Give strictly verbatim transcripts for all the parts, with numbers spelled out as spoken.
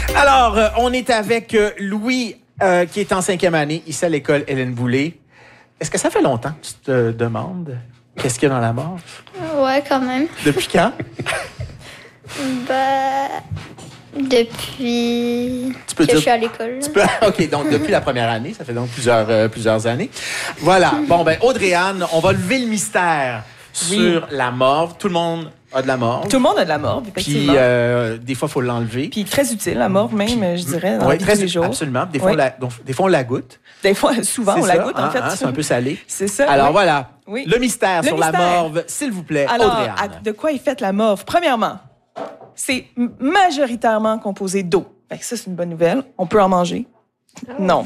Alors, euh, on est avec euh, Louis, euh, qui est en cinquième année, ici à l'école Hélène Boulay. Est-ce que ça fait longtemps que tu te demandes qu'est-ce qu'il y a dans la morve? Ouais, quand même. Depuis quand? Ben, depuis Tu peux que dire- je suis à l'école. Tu peux- OK, donc depuis la première année, ça fait donc plusieurs, euh, plusieurs années. Voilà. Bon, ben, Audrey-Anne, on va lever le mystère Oui. sur la morve. Tout le monde a de la morve. Tout le monde a de la morve, Puis, effectivement. euh, des fois, il faut l'enlever. Puis très utile, la morve même, je dirais, dans Oui, la vie de très tous les jours. absolument. Des fois, Oui. on la, donc, des fois, on la goûte. Des fois, souvent, C'est on la ça, goûte, hein, en fait. hein, c'est un peu salé. C'est ça. Alors oui. voilà, Oui. le mystère Le sur la mystère. morve, s'il vous plaît, Alors, Audrey-Anne. à- de quoi est faite la morve? Premièrement, c'est m- majoritairement composé d'eau. Fait que ça, c'est une bonne nouvelle. On peut en manger. Non.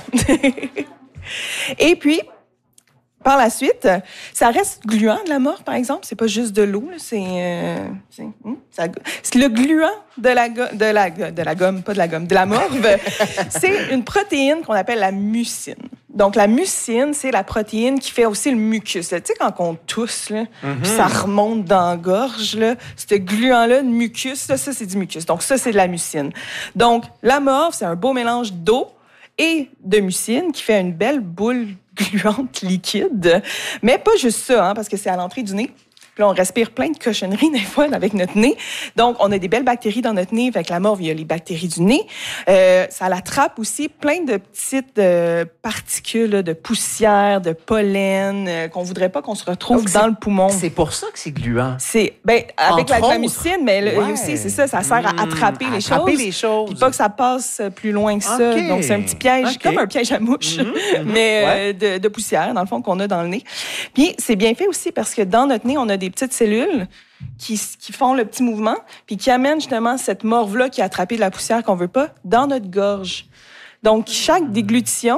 Et puis, par la suite, ça reste gluant de la morve, par exemple. C'est pas juste de l'eau, là, c'est, euh, c'est, hum, ça- c'est le gluant de la, go- de la de la gomme, pas de la gomme, de la morve. C'est une protéine qu'on appelle la mucine. Donc la mucine, c'est la protéine qui fait aussi le mucus. là. Tu sais quand on tousse, là, puis ça remonte dans la gorge, là, ce gluant-là de mucus, là, ça c'est du mucus. Donc ça c'est de la mucine. Donc la morve, c'est un beau mélange d'eau et de mucine qui fait une belle boule gluante liquide. Mais pas juste ça, hein, parce que c'est à l'entrée du nez. Puis là, on respire plein de cochonneries des fois avec notre nez. Donc, on a des belles bactéries dans notre nez. Avec la morve, il y a les bactéries du nez. Euh, ça l'attrape aussi plein de petites euh, particules là, de poussière, de pollen euh, qu'on voudrait pas qu'on se retrouve Donc, dans c'est- le poumon. C'est pour ça que c'est gluant. C'est ben avec Entre la, la autres. mucine, mais le- Ouais. aussi c'est ça, ça sert à Mmh, attraper les attraper choses. les choses. Puis pas que ça passe plus loin que ça. OK. Donc c'est un petit piège, OK. comme un piège à mouche, mais euh, de, de poussière dans le fond qu'on a dans le nez. Puis c'est bien fait aussi parce que dans notre nez, on a des petites cellules qui, qui font le petit mouvement, puis qui amènent justement cette morve-là qui a attrapé de la poussière qu'on veut pas dans notre gorge. Donc chaque déglutition,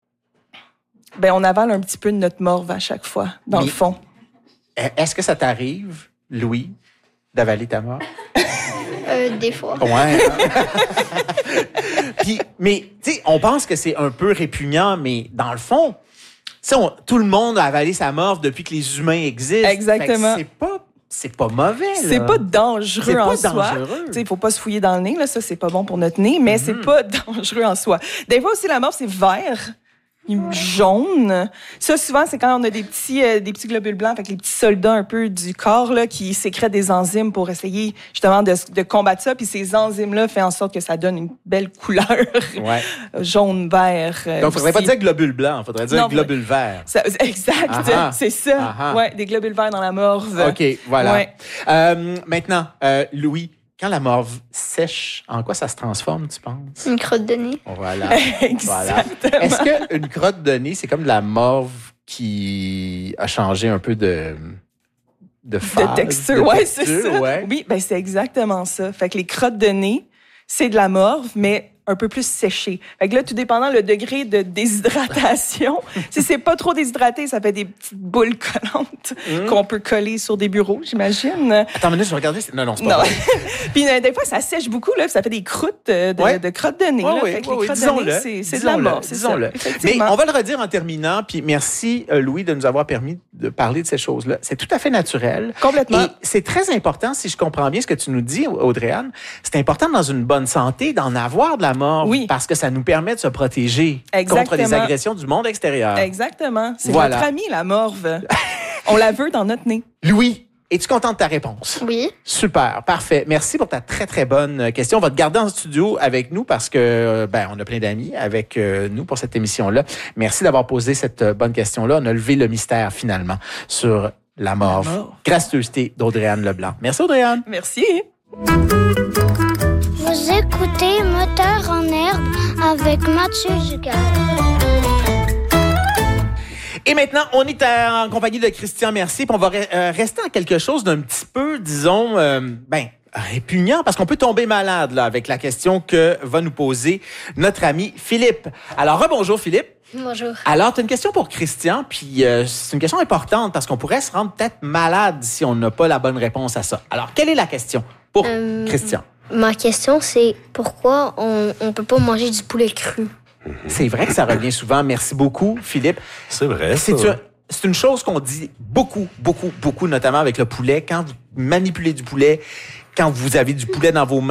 ben on avale un petit peu de notre morve à chaque fois, dans Mais- le fond. Est-ce que ça t'arrive, Louis, d'avaler ta morve? Euh, des fois. Ouais. Puis, mais, tu sais, on pense que c'est un peu répugnant, mais dans le fond, tu sais, on- tout le monde a avalé sa morve depuis que les humains existent. Exactement. Fait que c'est pas, c'est pas mauvais, là. C'est pas dangereux C'est pas en soi. dangereux. Il faut pas se fouiller dans le nez, là, ça c'est pas bon pour notre nez, mais c'est pas dangereux en soi. Des fois aussi la morve c'est vert, jaune. Ça souvent c'est quand on a des petits euh, des petits globules blancs avec les petits soldats un peu du corps là qui sécrètent des enzymes pour essayer justement de, de combattre ça, puis ces enzymes là font en sorte que ça donne une belle couleur Ouais. jaune vert. euh, Donc, faudrait pas aussi. dire globule blanc, faudrait dire Non, globule vert. Ça- exact, Ah ah. c'est ça. Ah ah. Ouais, des globules verts dans la morve. OK, voilà. Ouais. Euh, maintenant, euh, Louis, quand la morve sèche, en quoi ça se transforme, tu penses? Une crotte de nez. Voilà. Voilà. Exactement. Est-ce qu'une crotte de nez, c'est comme de la morve qui a changé un peu de, de phase? De texture, de ouais, c'est texture, ça. ouais. Oui, ben c'est exactement ça. Fait que les crottes de nez, c'est de la morve, mais un peu plus séchée. Fait que là, tout dépendant le degré de déshydratation, si c'est pas trop déshydraté, ça fait des petites boules collantes Mm. qu'on peut coller sur des bureaux, j'imagine. Attends une minute, je vais regarder. Non, non, c'est pas Non. vrai. Puis euh, des fois, ça sèche beaucoup, là, puis ça fait des croûtes euh, de, Ouais. de crottes de nez. Ouais, là. oui, fait que oui, les oui, crottes de disons-le. nez, c'est, c'est de la Disons-le, morve, c'est disons-le. ça. Mais Effectivement. on va le redire en terminant, puis merci, euh, Louis, de nous avoir permis de parler de ces choses-là. C'est tout à fait naturel. Complètement. Et c'est très important, si je comprends bien ce que tu nous dis, Audrey-Anne, c'est important dans une bonne santé d'en avoir de la morve, Oui. parce que ça nous permet de se protéger contre les Exactement. agressions du monde extérieur. Exactement. C'est Voilà. notre ami, la morve. On la veut dans notre nez. Louis, es-tu content de ta réponse? Oui. Super, parfait. Merci pour ta très, très bonne question. On va te garder en studio avec nous parce que, euh, ben, on a plein d'amis avec euh, nous pour cette émission-là. Merci d'avoir posé cette euh, bonne question-là. On a levé le mystère, finalement, sur la morve. morve. Gracieuseté d'Audrey-Anne Leblanc. Merci, Audrey-Anne. Merci. Vous écoutez Moteur en herbe avec Mathieu Dugal. Et maintenant, on est en compagnie de Christian Mercier, puis on va re- euh, rester en quelque chose d'un petit peu, disons, euh, ben, répugnant, parce qu'on peut tomber malade là avec la question que va nous poser notre ami Philippe. Alors, rebonjour Philippe. Bonjour. Alors, tu as une question pour Christian, puis euh, c'est une question importante parce qu'on pourrait se rendre peut-être malade si on n'a pas la bonne réponse à ça. Alors, quelle est la question pour Euh, Christian? Ma question, c'est pourquoi on ne peut pas manger du poulet cru? C'est vrai que ça revient souvent. Merci beaucoup, Philippe. C'est vrai, C'est ça. une, c'est une chose qu'on dit beaucoup, beaucoup, beaucoup, notamment avec le poulet. Quand vous manipulez du poulet, quand vous avez du poulet dans vos mains,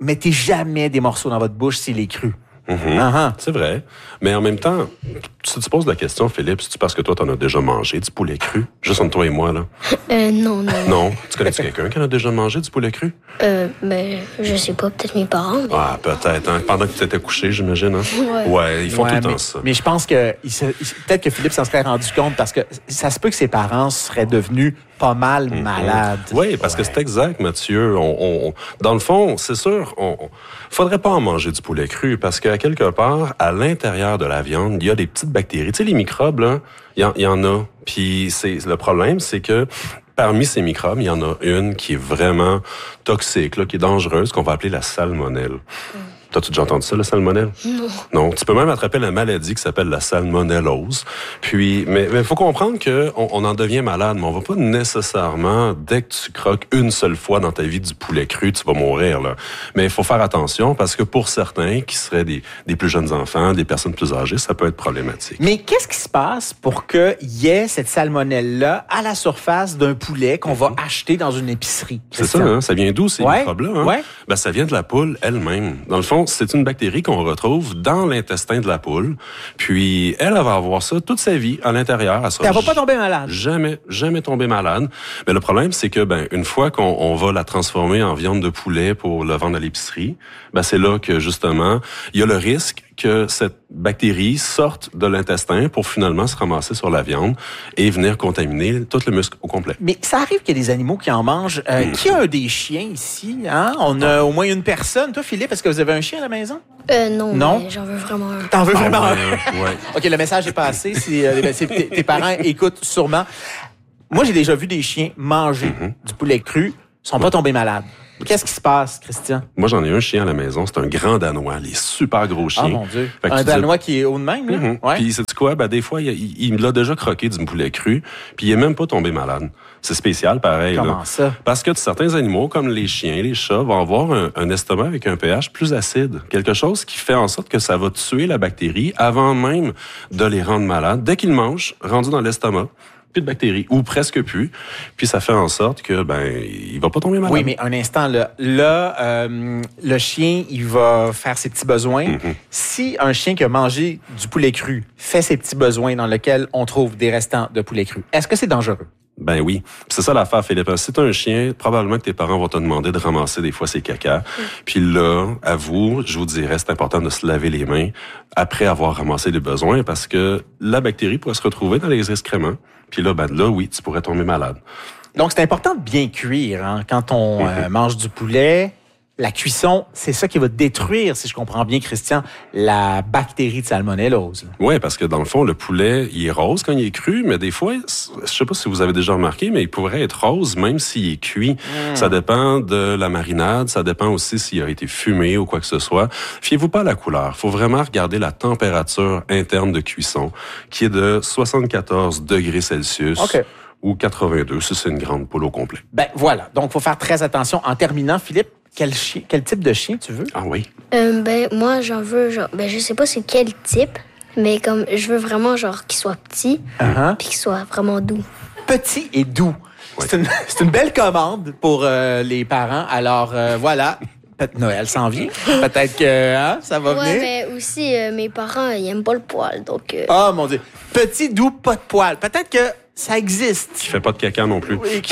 mettez jamais des morceaux dans votre bouche s'il est cru. Mm-hmm. Uh-huh. C'est vrai. Mais en même temps, si tu poses la question, Philippe, c'est parce que toi, t'en as déjà mangé du poulet cru? Juste entre toi et moi, là. Euh, non, non. Non? Tu connais-tu quelqu'un qui en a déjà mangé du poulet cru? Euh, ben, je sais pas, peut-être mes parents. Mais... Ah, peut-être. Hein? Pendant que tu étais couché, j'imagine. Hein? Ouais. Ouais, ils font Ouais, tout le temps mais, ça. Mais je pense que il se, il, peut-être que Philippe s'en serait rendu compte parce que ça se peut que ses parents seraient devenus pas mal mm-hmm. malades. Oui, parce ouais. que c'est exact, Mathieu. On, on, dans le fond, c'est sûr, on, on faudrait pas en manger du poulet cru parce qu'à quelque part, à l'intérieur de la viande, il y a des petites bactéries. Tu sais, les microbes, là, il y, y en a. Puis c'est le problème, c'est que parmi ces microbes, il y en a une qui est vraiment toxique, là, qui est dangereuse, qu'on va appeler la salmonelle. Mm. T'as-tu déjà entendu ça, la salmonelle? Non. Non. Tu peux même attraper la maladie qui s'appelle la salmonellose. Puis, mais il faut comprendre que on, on en devient malade, mais on va pas nécessairement, dès que tu croques une seule fois dans ta vie du poulet cru, tu vas mourir, là. Mais il faut faire attention parce que pour certains, qui seraient des, des plus jeunes enfants, des personnes plus âgées, ça peut être problématique. Mais qu'est-ce qui se passe pour qu'il y ait cette salmonelle-là à la surface d'un poulet qu'on mm-hmm. va acheter dans une épicerie? C'est ça, hein? Ça vient d'où, ces ouais. microbes-là? Hein? Ouais. Ben, ça vient de la poule elle-même. Dans le fond, c'est une bactérie qu'on retrouve dans l'intestin de la poule. Puis, elle, elle va avoir ça toute sa vie à l'intérieur. Elle ne va pas tomber malade. Jamais, jamais tomber malade. Mais le problème, c'est que, ben, une fois qu'on on va la transformer en viande de poulet pour le vendre à l'épicerie, ben, c'est là que, justement, il y a le risque que cette bactérie sorte de l'intestin pour finalement se ramasser sur la viande et venir contaminer tout le muscle au complet. Mais ça arrive qu'il y a des animaux qui en mangent. Euh, mmh. Qui a des chiens ici? Hein? On a ah. au moins une personne. Toi, Philippe, est-ce que vous avez un chien à la maison? Euh, non, non? Mais j'en veux vraiment un. T'en veux ah, vraiment ouais, un? Ouais. OK, le message est passé. Si, euh, si tes, tes parents écoutent sûrement. Moi, j'ai déjà vu des chiens manger mmh. du poulet cru. Ils sont ouais. pas tombés malades. Qu'est-ce qui se passe, Christian? Moi, j'en ai un chien à la maison. C'est un grand Danois. Les super gros chiens. Ah, mon Dieu. Un Danois dis... qui est haut de même, là? Mm-hmm. Ouais. Puis, sais-tu quoi? Ben, des fois, il, il, il l'a déjà croqué du poulet cru. Puis, il est même pas tombé malade. C'est spécial, pareil. Comment là. ça? Parce que certains animaux, comme les chiens, les chats, vont avoir un, un estomac avec un pH plus acide. Quelque chose qui fait en sorte que ça va tuer la bactérie avant même de les rendre malades. Dès qu'ils mangent, rendu dans l'estomac, plus de bactéries, ou presque plus. Puis ça fait en sorte que, ben, il va pas tomber malade. Oui, mais un instant, là, là euh, le chien, il va faire ses petits besoins. Mm-hmm. Si un chien qui a mangé du poulet cru fait ses petits besoins dans lesquels on trouve des restants de poulet cru, est-ce que c'est dangereux? Ben oui. C'est ça l'affaire, Philippe. Si t'as un chien, probablement que tes parents vont te demander de ramasser des fois ses cacas. Mm. Puis là, à vous, je vous dirais, c'est important de se laver les mains après avoir ramassé les besoins parce que la bactérie pourrait se retrouver dans les excréments. Puis là, ben là, oui, tu pourrais tomber malade. Donc, c'est important de bien cuire hein, quand on mm-hmm. euh, mange du poulet. La cuisson, c'est ça qui va détruire, si je comprends bien, Christian, la bactérie de salmonellose. Oui, parce que dans le fond, le poulet, il est rose quand il est cru, mais des fois, je sais pas si vous avez déjà remarqué, mais il pourrait être rose même s'il est cuit. Mm. Ça dépend de la marinade, ça dépend aussi s'il a été fumé ou quoi que ce soit. Fiez-vous pas à la couleur. Faut vraiment regarder la température interne de cuisson, qui est de soixante-quatorze degrés Celsius. OK. Ou quatre-vingt-deux, si c'est une grande poule au complet. Ben voilà. Donc, faut faire très attention. En terminant, Philippe, quel chien, quel type de chien tu veux? Ah oui? Euh, ben, moi, j'en veux, genre, ben, je sais pas c'est quel type, mais comme, je veux vraiment, genre, qu'il soit petit, uh-huh. puis qu'il soit vraiment doux. Petit et doux. Oui. C'est, une, c'est une belle commande pour euh, les parents. Alors, euh, voilà. Peut-être Noël s'en vient. Peut-être que hein, ça va ouais, venir. Ouais, mais aussi, euh, mes parents, ils aiment pas le poil, donc... Euh... Oh, mon Dieu. Petit, doux, pas de poil. Peut-être que ça existe. Qui fait pas de caca non plus. Oui.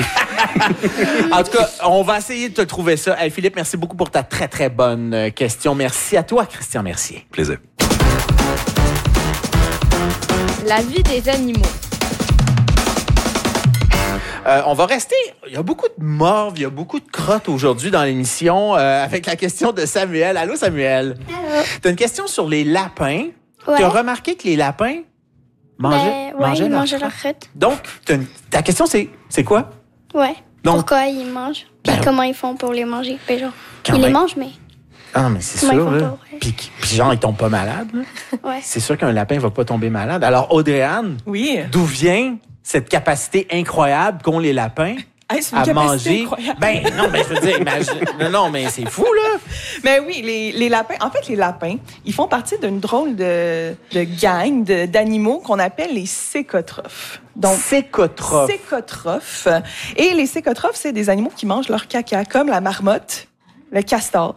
En tout cas, on va essayer de te trouver ça. Hey, Philippe, merci beaucoup pour ta très, très bonne question. Merci à toi, Christian Mercier. Plaisir. La vie des animaux. Euh, on va rester... Il y a beaucoup de morve, il y a beaucoup de crottes aujourd'hui dans l'émission euh, avec la question de Samuel. Allô, Samuel? Allô? T'as une question sur les lapins. Ouais. Tu as remarqué que les lapins mangeaient, ben, ouais, mangeaient ils leur mangeaient crotte? leur crotte. Donc, une... ta question, c'est, c'est quoi? Ouais. Donc, pourquoi ils mangent? Puis ben, comment ils font pour les manger? Ben, genre, ils même... les mangent, mais... Ah non, mais c'est comment sûr, là. Pas, ouais. Puis, puis genre, ils tombent pas malades. Ouais. C'est sûr qu'un lapin va pas tomber malade. Alors, Audrey-Anne, oui. D'où vient cette capacité incroyable qu'ont les lapins hey, c'est une à capacité manger? Incroyable. Ben non, mais je veux dire, imagine... non, non, mais c'est fou, là. Mais oui, les, les lapins, en fait, les lapins, ils font partie d'une drôle de, de gang de, d'animaux qu'on appelle les cécotrophes. Donc, cécotrophes. Cécotrophes. Et les cécotrophes, c'est des animaux qui mangent leur caca, comme la marmotte, le castor,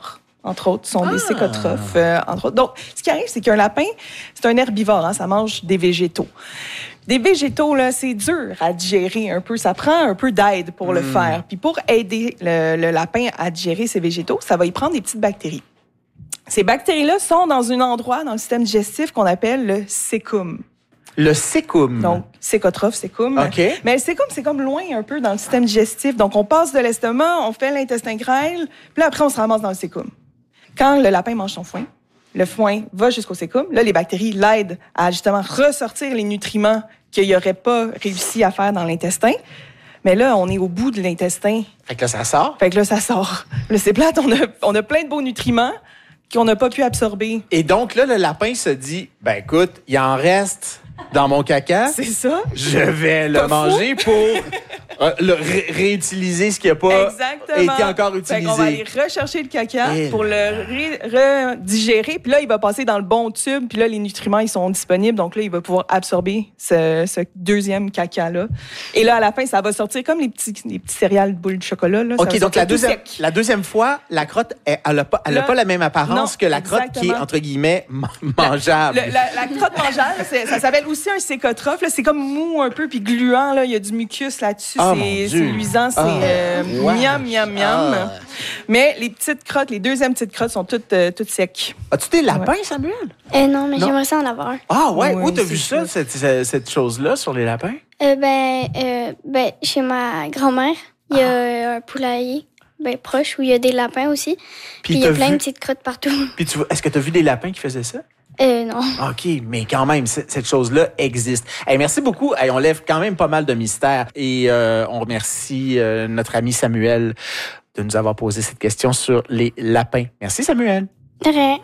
entre autres, sont Ah. des cécotrophes, euh, entre autres. Donc, ce qui arrive, c'est qu'un lapin, c'est un herbivore, hein, ça mange des végétaux. Des végétaux, là, c'est dur à digérer un peu. Ça prend un peu d'aide pour le faire. Puis pour aider le, le lapin à digérer ces végétaux, ça va y prendre des petites bactéries. Ces bactéries-là sont dans un endroit dans le système digestif qu'on appelle le cécum. Le sécum. Donc, cécotrophe, cécum. OK. Mais le cécum, c'est comme loin un peu dans le système digestif. Donc, on passe de l'estomac, on fait l'intestin grêle, puis là, après, on se ramasse dans le cécum. Quand le lapin mange son foin, le foin va jusqu'au cécum. Là, les bactéries l'aident à justement ressortir les nutriments qu'il n'aurait pas réussi à faire dans l'intestin. Mais là, on est au bout de l'intestin. Fait que là, ça sort. Fait que là, ça sort. Là, c'est plate, on a, on a plein de beaux nutriments qu'on n'a pas pu absorber. Et donc, là, le lapin se dit, ben écoute, il en reste dans mon caca. C'est ça. Je vais le Pas manger pour euh, le ré- réutiliser ce qui n'a pas Exactement. été encore Fait qu'on va aller utilisé. rechercher le caca Et pour le là. ré- redigérer. Puis là, il va passer dans le bon tube. Puis là, les nutriments, ils sont disponibles. Donc là, il va pouvoir absorber ce, ce deuxième caca-là. Et là, à la fin, ça va sortir comme les petits, les petits céréales boules de chocolat. Là. Ça OK, va donc sortir la tout deuxième, sec. la deuxième fois, la crotte, elle n'a pas, elle a Là, pas la même apparence non, que la crotte qui est, exactement. entre guillemets, man- mangeable. Le- la, la crotte mangeable, c'est- ça s'appelle aussi un cécotrophe. Là. C'est comme mou un peu, puis gluant. Là. Il y a du mucus là-dessus. Oh, c'est, mon c'est Dieu. luisant. C'est Ah, euh, ouais. miam, miam, miam. Ah. Mais les petites crottes, les deuxièmes petites crottes sont toutes, euh, toutes secs. As-tu des lapins, Samuel? Euh, non, mais Non. j'aimerais ça en avoir un. Ah ouais, Oui, où t'as c'est vu ça, chouette. cette, cette, cette chose-là sur les lapins? Euh, ben, euh, ben, chez ma grand-mère, il y a un poulailler ben, proche où il y a des lapins aussi. Puis il y a t'as plein vu- de petites crottes partout. Puis tu vois, est-ce que tu as vu des lapins qui faisaient ça? Euh, non. OK, mais quand même, c- cette chose-là existe. Hey, merci beaucoup. Hey, on lève quand même pas mal de mystères. Et euh, on remercie euh, notre ami Samuel de nous avoir posé cette question sur les lapins. Merci, Samuel. De rien.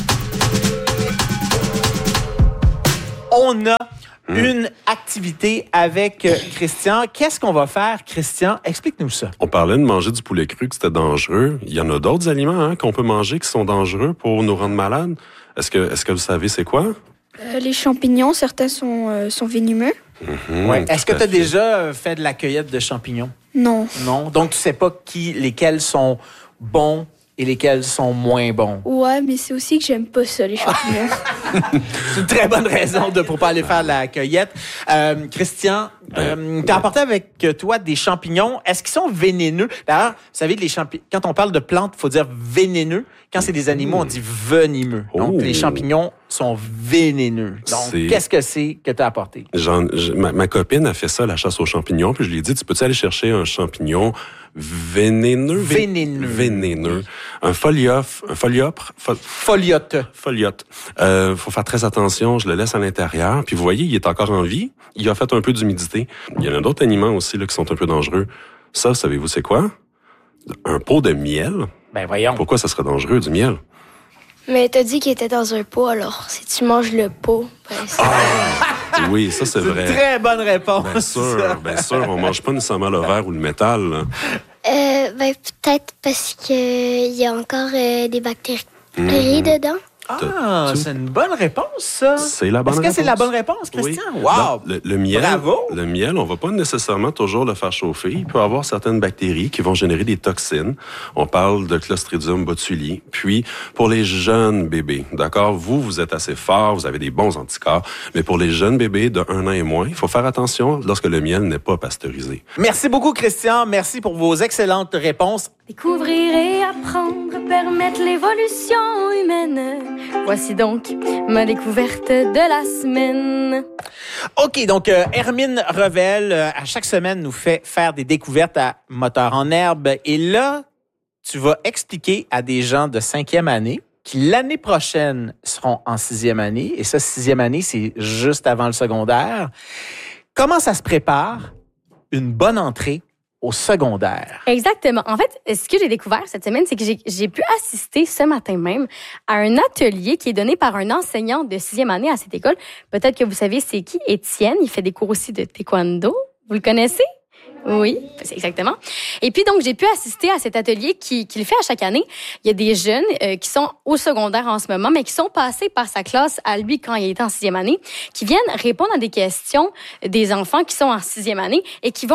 On a une activité avec euh, Christian. Qu'est-ce qu'on va faire, Christian? Explique-nous ça. On parlait de manger du poulet cru, que c'était dangereux. Il y en a d'autres aliments hein, qu'on peut manger qui sont dangereux pour nous rendre malades. Est-ce que, est-ce que vous savez c'est quoi? Euh, les champignons, certains sont, euh, sont venimeux. Mmh, Ouais. Est-ce que tout tu à as fait. déjà euh, fait de la cueillette de champignons? Non. Non. Donc, tu sais pas qui, lesquels sont bons et lesquels sont moins bons. Ouais, mais c'est aussi que j'aime pas ça, les champignons. C'est une très bonne raison de pour pas aller faire de la cueillette. Euh, Christian, euh, t'as apporté avec toi des champignons. Est-ce qu'ils sont vénéneux? D'ailleurs, vous savez, les champi- quand on parle de plantes, il faut dire vénéneux. Quand c'est des animaux, on dit venimeux. Donc, Oh. les champignons sont vénéneux. Donc, C'est- qu'est-ce que c'est que tu as apporté? J'en- je- ma, ma copine a fait ça, la chasse aux champignons, puis je lui ai dit, tu peux-tu aller chercher un champignon vénéneux? Vé- Vénéneux. Vénéneux. Un foliopre, un foliopre, fo- Foliote. foliote. Euh, faut faire très attention, je le laisse à l'intérieur, puis vous voyez, il est encore en vie, il a fait un peu d'humidité. Il y en a d'autres aliments aussi là, qui sont un peu dangereux. Ça, savez-vous c'est quoi? Un pot de miel. Ben voyons. Pourquoi ça serait dangereux, du miel? Mais t'as dit qu'il était dans un pot, alors si tu manges le pot, ben c'est... Oui, ça c'est C'est une vrai. très bonne réponse. Bien sûr, bien sûr, on mange pas nécessairement le verre ou le métal. là. Euh, ben peut-être parce qu'il y a encore euh, des bactéries dedans. Ah, Tu- c'est une bonne réponse, ça. C'est la bonne Est-ce que réponse. c'est la bonne réponse, Christian? Oui. Wow! Non, le, le miel, Bravo! le miel, on va pas nécessairement toujours le faire chauffer. Il peut avoir certaines bactéries qui vont générer des toxines. On parle de Clostridium botulinum. Puis, pour les jeunes bébés, d'accord, vous, vous êtes assez fort, vous avez des bons anticorps, mais pour les jeunes bébés de un an et moins, il faut faire attention lorsque le miel n'est pas pasteurisé. Merci beaucoup, Christian. Merci pour vos excellentes réponses. Découvrir et apprendre, permettre l'évolution humaine. Voici donc ma découverte de la semaine. OK, donc euh, Hermine Revel, euh, à chaque semaine, nous fait faire des découvertes à moteur en herbe. Et là, tu vas expliquer à des gens de cinquième année qui, l'année prochaine, seront en sixième année. Et ça, sixième année, c'est juste avant le secondaire. Comment ça se prépare une bonne entrée au secondaire? Exactement. En fait, ce que j'ai découvert cette semaine, c'est que j'ai, j'ai pu assister ce matin même à un atelier qui est donné par un enseignant de sixième année à cette école. Peut-être que vous savez c'est qui, Étienne. Il fait des cours aussi de taekwondo. Vous le connaissez? Oui, c'est exactement. Et puis donc, j'ai pu assister à cet atelier qui, qui le fait à chaque année. Il y a des jeunes euh, qui sont au secondaire en ce moment, mais qui sont passés par sa classe à lui quand il était en sixième année, qui viennent répondre à des questions des enfants qui sont en sixième année et qui vont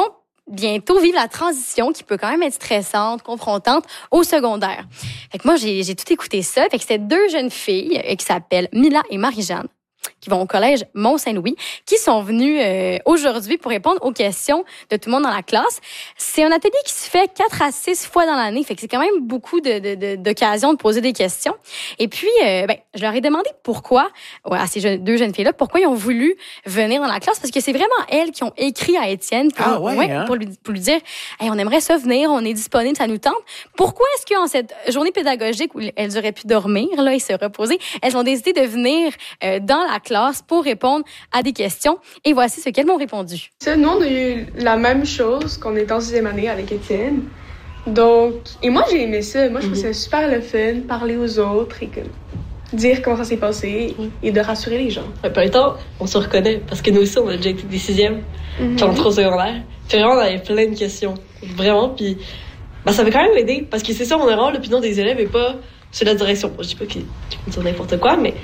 bientôt vivre la transition qui peut quand même être stressante, confrontante au secondaire. Fait que moi, j'ai, j'ai tout écouté ça. Fait que c'était deux jeunes filles euh, qui s'appellent Mila et Marie-Jeanne, qui vont au collège Mont-Saint-Louis, qui sont venus euh, aujourd'hui pour répondre aux questions de tout le monde dans la classe. C'est un atelier qui se fait quatre à six fois dans l'année, fait que c'est quand même beaucoup de, de, de, d'occasions de poser des questions. Et puis, euh, ben, je leur ai demandé pourquoi, ouais, à ces jeunes, deux jeunes filles-là, pourquoi ils ont voulu venir dans la classe, parce que c'est vraiment elles qui ont écrit à Étienne pour, ah ouais, ouais, hein? pour, lui, pour lui dire hey, on aimerait ça venir, on est disponible, ça nous tente. Pourquoi est-ce qu'en cette journée pédagogique où elles auraient pu dormir là, et se reposer, elles ont décidé de venir euh, dans la classe pour répondre à des questions. Et voici ce qu'elles m'ont répondu. Ça, nous, on a eu la même chose qu'on était en sixième année avec Étienne. Donc, et moi, j'ai aimé ça. Moi, je trouve mm-hmm. ça super le fun, parler aux autres et que, dire comment ça s'est passé mm-hmm. et de rassurer les gens. En même temps, on se reconnaît parce que nous aussi, on a déjà été des sixièmes mm-hmm. quand on était au secondaire. Puis vraiment, on avait plein de questions. Vraiment, puis ben, ça m'a quand même aidé parce que c'est ça, mon erreur, l'opinion des élèves et pas sur la direction. Je dis pas qu'ils vont dire n'importe quoi, mais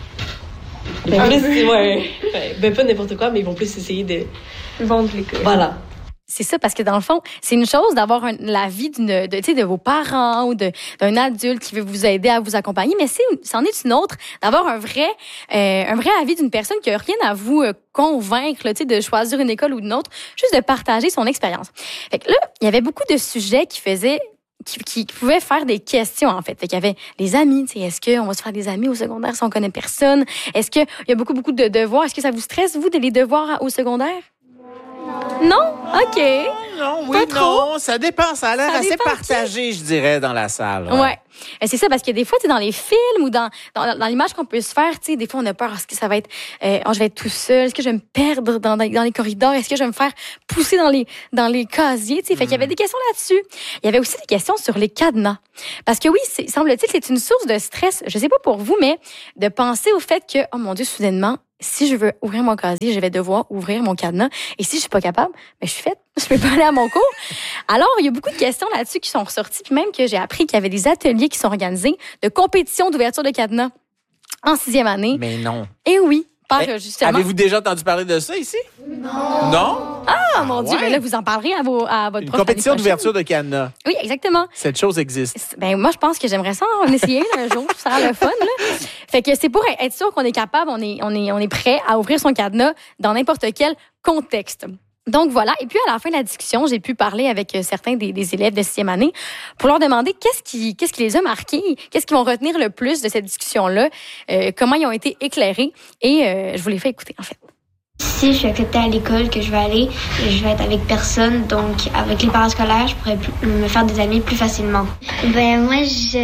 Plus, ouais, ouais, ben pas n'importe quoi, mais ils vont plus essayer de vendre l'école. Voilà. C'est ça, parce que dans le fond, c'est une chose d'avoir un, l'avis d'une, de, tu sais, de vos parents ou de, d'un adulte qui veut vous aider à vous accompagner, mais c'est, c'en est une autre d'avoir un vrai, euh, un vrai avis d'une personne qui a rien à vous euh, convaincre, tu sais, de choisir une école ou une autre, juste de partager son expérience. Fait que là, il y avait beaucoup de sujets qui faisaient Qui, qui pouvaient faire des questions, en fait. Fait qu'il y avait les amis, tu sais, est-ce qu'on va se faire des amis au secondaire si on connaît personne? Est-ce qu'il y a beaucoup, beaucoup de devoirs? Est-ce que ça vous stresse, vous, de les devoirs au secondaire? Non. Non? OK. Non, oui, pas trop. non, ça dépend. Ça a l'air ça assez dépend partagé, je dirais, dans la salle. Ouais. ouais. C'est ça, parce que des fois, tu sais, dans les films ou dans, dans, dans l'image qu'on peut se faire, tu sais, des fois, on a peur. Est-ce que ça va être, euh, oh, je vais être tout seul? Est-ce que je vais me perdre dans, dans les corridors? Est-ce que je vais me faire pousser dans les, dans les casiers? Tu sais, fait qu'il y avait des questions là-dessus. Il y avait aussi des questions sur les cadenas. Parce que oui, c'est, semble-t-il, c'est une source de stress. Je sais pas pour vous, mais de penser au fait que, oh mon Dieu, soudainement, si je veux ouvrir mon casier, je vais devoir ouvrir mon cadenas. Et si je suis pas capable, ben, je suis faite. Je peux pas aller à mon cours. Alors, il y a beaucoup de questions là-dessus qui sont ressorties. Puis même que j'ai appris qu'il y avait des ateliers qui sont organisés de compétition d'ouverture de cadenas en sixième année. Mais non. Et oui. Par, Eh, justement. Avez-vous déjà entendu parler de ça ici? Non. Non? Ah, mon Dieu, ouais. mais là, vous en parlerez à, vos, à votre Une prof. compétition d'ouverture de cadenas. Oui, exactement. Cette chose existe. Ben, moi, je pense que j'aimerais ça en essayer un jour. Ça a l'air le fun, là. Fait que c'est pour être sûr qu'on est capable, on est, on est, on est prêt à ouvrir son cadenas dans n'importe quel contexte. Donc voilà. Et puis à la fin de la discussion, j'ai pu parler avec certains des, des élèves de sixième année pour leur demander qu'est-ce qui, qu'est-ce qui les a marqués, qu'est-ce qu'ils vont retenir le plus de cette discussion-là, euh, comment ils ont été éclairés. Et euh, je vous les fais écouter en fait. Si je suis acceptée à l'école que je vais aller, je vais être avec personne, donc avec les parents scolaires, je pourrais me faire des amis plus facilement. Ben moi,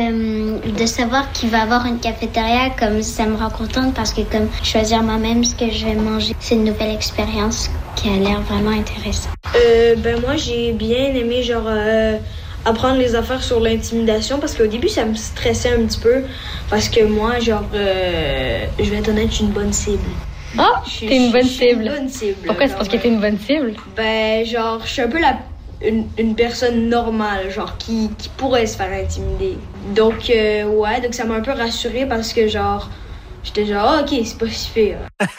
je, de savoir qu'il va y avoir une cafétéria, comme ça me rend contente parce que comme choisir moi-même ce que je vais manger, c'est une nouvelle expérience qui a l'air vraiment intéressante. Euh, ben moi, j'ai bien aimé genre euh, apprendre les affaires sur l'intimidation parce qu'au début, ça me stressait un petit peu parce que moi, genre, euh, je vais être honnête, je suis une bonne cible. Ah, oh, t'es une bonne cible. Une bonne cible. Pourquoi c'est parce que t'es une bonne cible? Ben, genre, je suis un peu la, une, une personne normale, genre, qui, qui pourrait se faire intimider. Donc, euh, ouais, donc ça m'a un peu rassurée parce que, genre, j'étais genre, oh, OK, c'est pas si pire.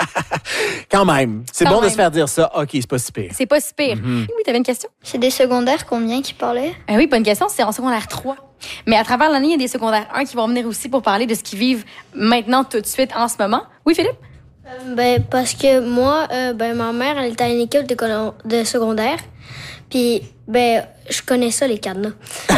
Quand même. C'est Quand bon même. de se faire dire ça. OK, c'est pas si pire. C'est pas si pire. Mm-hmm. Oui, t'avais une question? C'est des secondaires combien qui parlaient? Euh, oui, bonne question. C'est en secondaire trois. Mais à travers l'année, il y a des secondaires un qui vont venir aussi pour parler de ce qu'ils vivent maintenant, tout de suite, en ce moment. Oui, Philippe? Euh, ben, parce que moi, euh, ben, ma mère, elle était à une école de, colo- de secondaire. Puis, ben, je connais ça, les cadenas.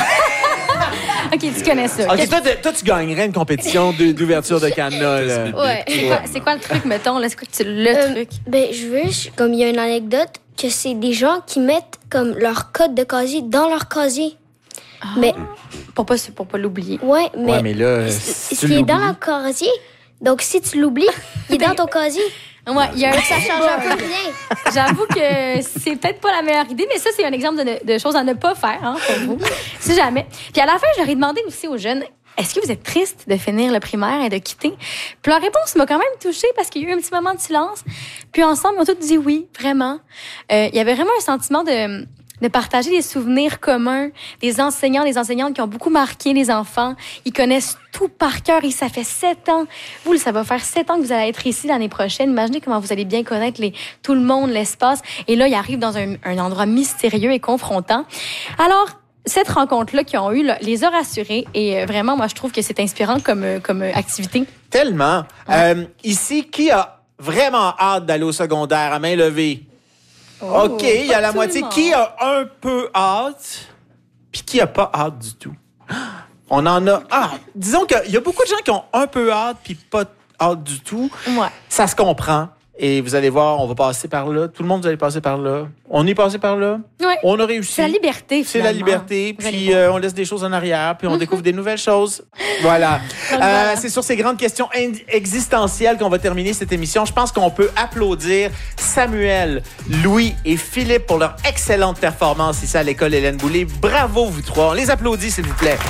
OK, tu connais ça. OK, toi, toi, tu gagnerais une compétition de- d'ouverture de cadenas. Là. Ouais. C'est quoi, c'est quoi le truc, mettons? Là? C'est quoi tu- le Euh, truc? Ben, je veux, je- comme il y a une anecdote, que c'est des gens qui mettent comme leur code de casier dans leur casier. Ah. Mais, Pour pas, pour pas l'oublier. ouais, mais, Ouais, mais là, c- si ce tu qui est dans l'oublies- leur casier, donc si tu l'oublies, il est dans ton casier. Ouais, il y a un Ça change un peu rien. J'avoue que c'est peut-être pas la meilleure idée, mais ça, c'est un exemple de, ne- de choses à ne pas faire, hein, pour vous, si jamais. Puis à la fin, je leur ai demandé aussi aux jeunes, est-ce que vous êtes triste de finir le primaire et de quitter? Puis leur réponse m'a quand même touchée parce qu'il y a eu un petit moment de silence. Puis ensemble, ils ont tous dit oui, vraiment. Euh, il y avait vraiment un sentiment de, de partager des souvenirs communs, des enseignants, des enseignantes qui ont beaucoup marqué les enfants. Ils connaissent tout par cœur et ça fait sept ans. Vous, ça va faire sept ans que vous allez être ici l'année prochaine. Imaginez comment vous allez bien connaître les, tout le monde, l'espace. Et là, ils arrivent dans un, un endroit mystérieux et confrontant. Alors, cette rencontre-là qu'ils ont eue, là, les a rassurés et vraiment, moi, je trouve que c'est inspirant comme, comme activité. Tellement. Ouais. Euh, ici, qui a vraiment hâte d'aller au secondaire à main levée? Oh, OK, il y a la moitié. monde. Qui a un peu hâte? Puis qui a pas hâte du tout? On en a... Ah, disons qu'il y a beaucoup de gens qui ont un peu hâte puis pas hâte du tout. Ouais. Ça se comprend. Et vous allez voir, on va passer par là. Tout le monde, vous allez passer par là. On est passé par là. Ouais. On a réussi. C'est la liberté, C'est la finalement. liberté. Vous allez Puis voir. euh, on laisse des choses en arrière. Puis on découvre des nouvelles choses. Voilà. Donc, Euh, voilà. c'est sur ces grandes questions ind- existentielles qu'on va terminer cette émission. Je pense qu'on peut applaudir Samuel, Louis et Philippe pour leur excellente performance ici à l'école Hélène Boulay. Bravo, vous trois. On les applaudit, s'il vous plaît.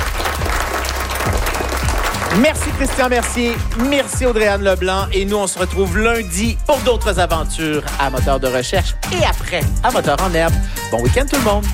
Merci Christian Mercier, merci Audrey-Anne Leblanc et nous on se retrouve lundi pour d'autres aventures à Moteur de recherche et après à Moteur en herbe. Bon week-end tout le monde.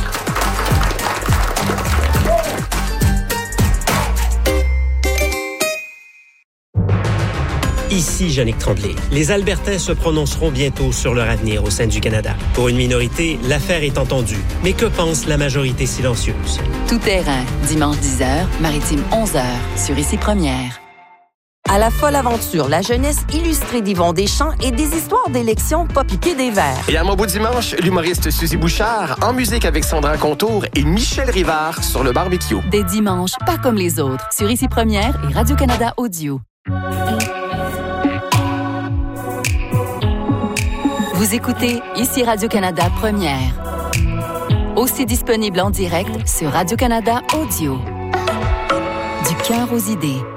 Ici Yannick Tremblay. Les Albertains se prononceront bientôt sur leur avenir au sein du Canada. Pour une minorité, l'affaire est entendue. Mais que pense la majorité silencieuse? Tout terrain, dimanche dix heures, maritime onze heures, sur Ici Première. À la folle aventure, la jeunesse illustrée d'Yvon Deschamps et des histoires d'élections pas piquées des verres. Et à mon beau dimanche, l'humoriste Suzy Bouchard, en musique avec Sandra Contour et Michel Rivard sur le barbecue. Des dimanches, pas comme les autres, sur Ici Première et Radio-Canada Audio. Vous écoutez Ici Radio-Canada Première. Aussi disponible en direct sur Radio-Canada Audio. Du cœur aux idées.